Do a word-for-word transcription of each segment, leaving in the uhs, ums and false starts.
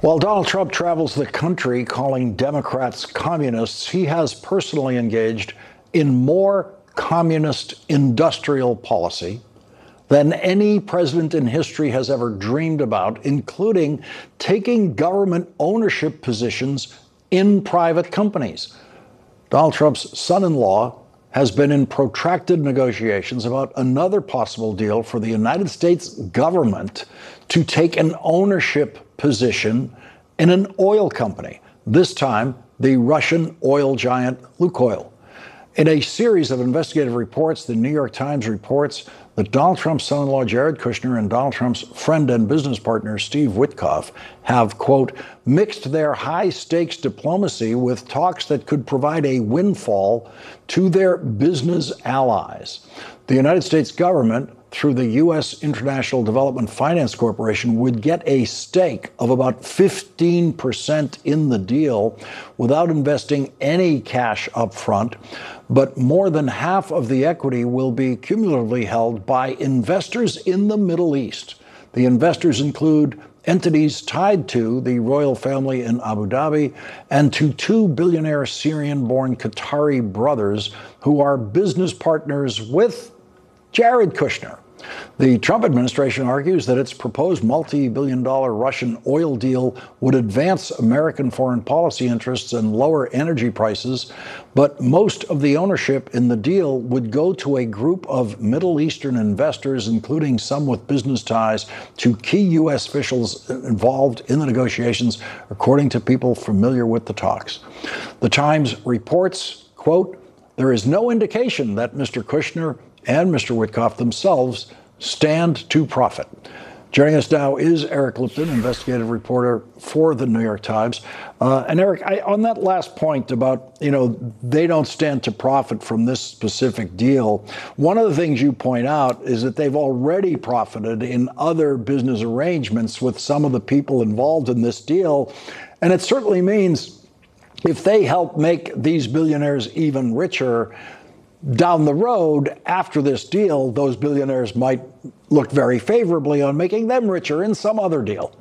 While Donald Trump travels the country calling Democrats communists, he has personally engaged in more communist industrial policy than any president in history has ever dreamed about, including taking government ownership positions in private companies. Donald Trump's son-in-law has been in protracted negotiations about another possible deal for the United States government to take an ownership position in an oil company, this time the Russian oil giant Lukoil. In a series of investigative reports, the New York Times reports that Donald Trump's son-in-law, Jared Kushner, and Donald Trump's friend and business partner, Steve Witkoff, have, quote, mixed their high-stakes diplomacy with talks that could provide a windfall to their business allies. The United States government, through the U S International Development Finance Corporation, would get a stake of about fifteen percent in the deal without investing any cash up front. But more than half of the equity will be cumulatively held by investors in the Middle East. The investors include entities tied to the royal family in Abu Dhabi and to two billionaire Syrian-born Qatari brothers who are business partners with Jared Kushner. The Trump administration argues that its proposed multi-billion dollar Russian oil deal would advance American foreign policy interests and lower energy prices, but most of the ownership in the deal would go to a group of Middle Eastern investors, including some with business ties to key U S officials involved in the negotiations, according to people familiar with the talks. The Times reports, quote, there is no indication that Mister Kushner and Mister Witkoff themselves stand to profit. Joining us now is Eric Lipton, investigative reporter for the New York Times. Uh, and Eric, I, on that last point about, you know, they don't stand to profit from this specific deal, one of the things you point out is that they've already profited in other business arrangements with some of the people involved in this deal. And it certainly means if they help make these billionaires even richer, down the road, after this deal, those billionaires might look very favorably on making them richer in some other deal.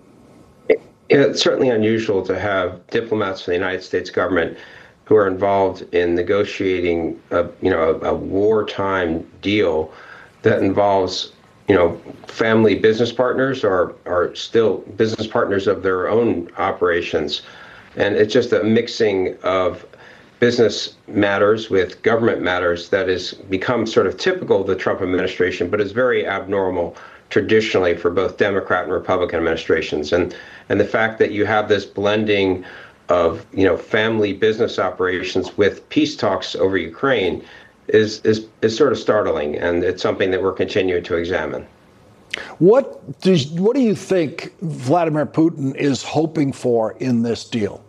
It's certainly unusual to have diplomats from the United States government who are involved in negotiating a, you know, a, a wartime deal that involves, you know, family business partners or are still business partners of their own operations. And it's just a mixing of business matters with government matters that has become sort of typical of the Trump administration, but is very abnormal traditionally for both Democrat and Republican administrations. And and the fact that you have this blending of, you know, family business operations with peace talks over Ukraine is is is sort of startling, and it's something that we're continuing to examine. What does what do you think Vladimir Putin is hoping for in this deal?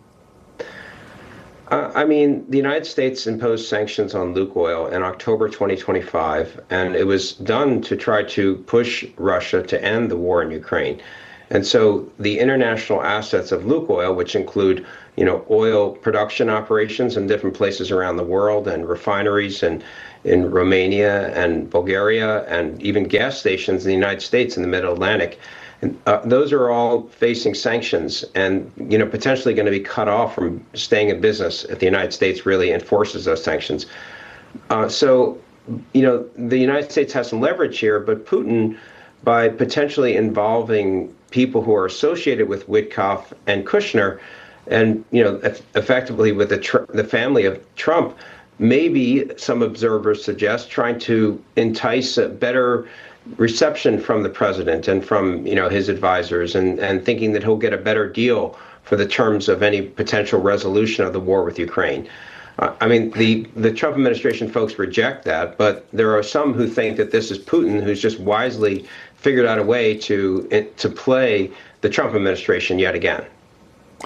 Uh, I mean, the United States imposed sanctions on Lukoil in October twenty twenty-five, and it was done to try to push Russia to end the war in Ukraine. And so the international assets of Lukoil, which include, you know, oil production operations in different places around the world and refineries and in Romania and Bulgaria and even gas stations in the United States in the Mid-Atlantic, And, uh, those are all facing sanctions and, you know, potentially going to be cut off from staying in business if the United States really enforces those sanctions. Uh, so, you know, the United States has some leverage here, but Putin, by potentially involving people who are associated with Witkoff and Kushner and, you know, eff- effectively with the, tr- the family of Trump, maybe some observers suggest trying to entice a better reception from the president and from, you know, his advisors, and, and thinking that he'll get a better deal for the terms of any potential resolution of the war with Ukraine. Uh, I mean, the, the Trump administration folks reject that, but there are some who think that this is Putin who's just wisely figured out a way to to play the Trump administration yet again.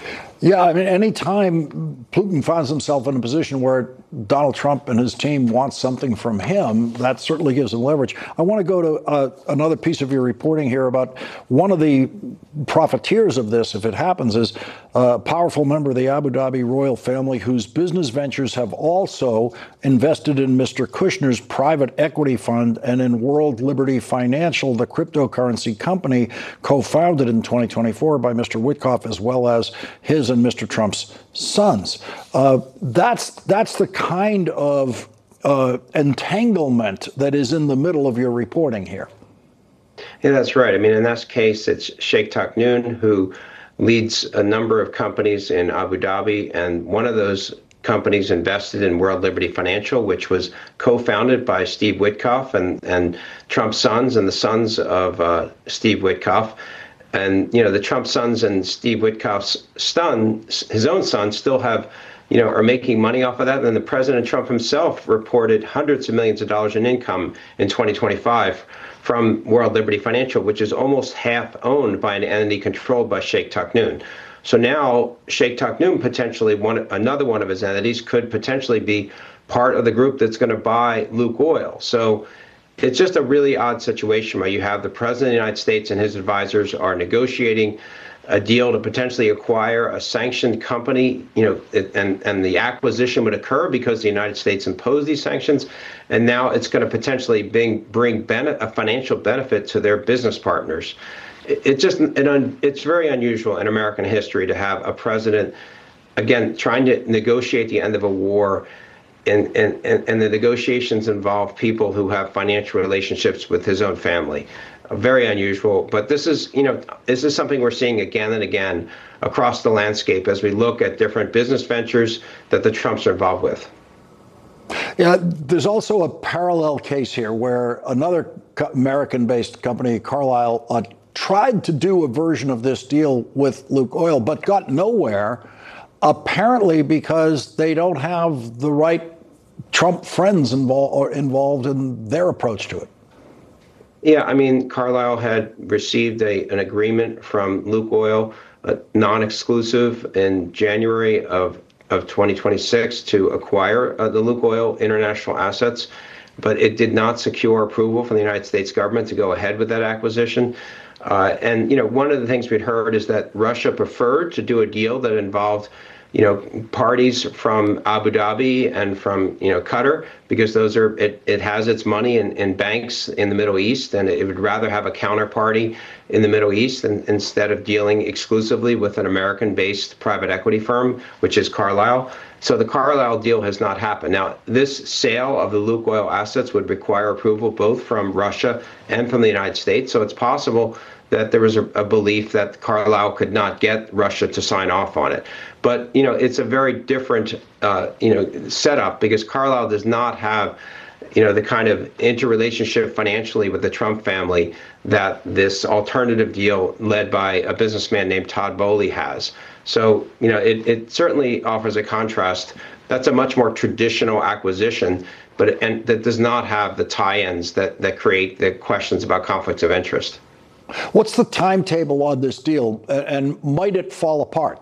Yeah, I mean, anytime Putin finds himself in a position where Donald Trump and his team want something from him, that certainly gives him leverage. I want to go to uh, another piece of your reporting here about one of the profiteers of this, if it happens, is a powerful member of the Abu Dhabi royal family whose business ventures have also invested in Mister Kushner's private equity fund and in World Liberty Financial, the cryptocurrency company co-founded in twenty twenty-four by Mister Witkoff, as well as his and Mister Trump's sons. Uh, that's that's the kind of uh, entanglement that is in the middle of your reporting here. Yeah, that's right. I mean, in this case, it's Sheikh Taknoon, who leads a number of companies in Abu Dhabi, and one of those companies invested in World Liberty Financial, which was co-founded by Steve Witkoff and, and Trump's sons and the sons of uh, Steve Witkoff. And, you know, the Trump sons and Steve Witkoff's son, his own son, still have, you know, are making money off of that. And the President Trump himself reported hundreds of millions of dollars in income in twenty twenty-five from World Liberty Financial, which is almost half owned by an entity controlled by Sheikh Taknoon. So now Sheikh Taknoon, potentially one, another one of his entities, could potentially be part of the group that's going to buy Luke Oil. So it's just a really odd situation where you have the President of the United States and his advisors are negotiating a deal to potentially acquire a sanctioned company, you know, it, and, and the acquisition would occur because the United States imposed these sanctions. And now it's going to potentially bring, bring bene- a financial benefit to their business partners. It, it just, it un, it's very unusual in American history to have a president, again, trying to negotiate the end of a war. And, and, and the negotiations involve people who have financial relationships with his own family. Very unusual. But this is, you know, this is something we're seeing again and again across the landscape as we look at different business ventures that the Trumps are involved with. Yeah, there's also a parallel case here where another American-based company, Carlyle, uh, tried to do a version of this deal with Luke Oil, but got nowhere, apparently because they don't have the right Trump friends involved or involved in their approach to it. Yeah, I mean, Carlyle had received a, an agreement from Luke Oil, uh, non-exclusive, in January of, of twenty twenty-six to acquire uh, the Luke Oil international assets, but it did not secure approval from the United States government to go ahead with that acquisition. Uh, and, you know, one of the things we'd heard is that Russia preferred to do a deal that involved, you know, parties from Abu Dhabi and from, you know, Qatar, because those are, it, it has its money in, in banks in the Middle East, and it would rather have a counterparty in the Middle East than, instead of dealing exclusively with an American-based private equity firm, which is Carlyle. So the Carlyle deal has not happened. Now, this sale of the Luke Oil assets would require approval both from Russia and from the United States. So it's possible that there was a, a belief that Carlyle could not get Russia to sign off on it. But, you know, it's a very different, uh, you know, setup because Carlyle does not have, you know, the kind of interrelationship financially with the Trump family that this alternative deal led by a businessman named Todd Boehly has. So, you know, it, it certainly offers a contrast. That's a much more traditional acquisition, but and that does not have the tie-ins that, that create the questions about conflicts of interest. What's the timetable on this deal, and might it fall apart?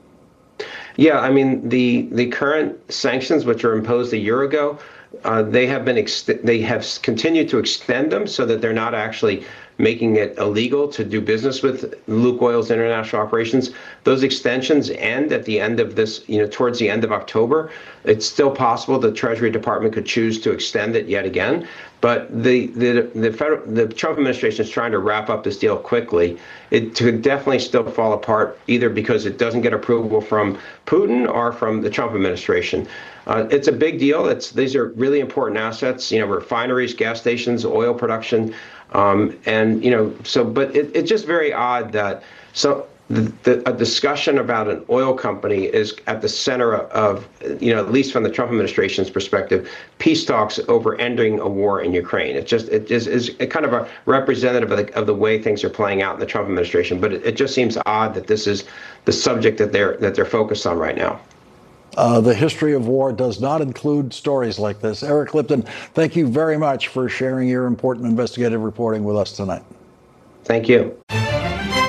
Yeah, I mean, the the current sanctions, which were imposed a year ago, uh, they have been ex- they have continued to extend them so that they're not actually making it illegal to do business with Luke Oil's international operations. Those extensions end at the end of this, you know, towards the end of October. It's still possible the Treasury Department could choose to extend it yet again. But the the the, federal, the Trump administration is trying to wrap up this deal quickly. It could definitely still fall apart, either because it doesn't get approval from Putin or from the Trump administration. Uh, it's a big deal. It's these are really important assets. You know, refineries, gas stations, oil production, um, and you know. So, but it, it's just very odd that so. The, the, a discussion about an oil company is at the center of, you know, at least from the Trump administration's perspective, peace talks over ending a war in Ukraine. It just it is, is a kind of a representative of the, of the way things are playing out in the Trump administration. But it, it just seems odd that this is the subject that they're that they're focused on right now. Uh, the history of war does not include stories like this. Eric Lipton, thank you very much for sharing your important investigative reporting with us tonight. Thank you.